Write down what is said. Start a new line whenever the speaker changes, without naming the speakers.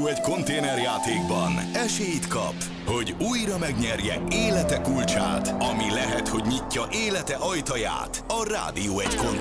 egy konténerjátékban esélyt kap, hogy újra megnyerje élete kulcsát, ami lehet, hogy nyitja élete ajtaját a Rádió egy konténerben.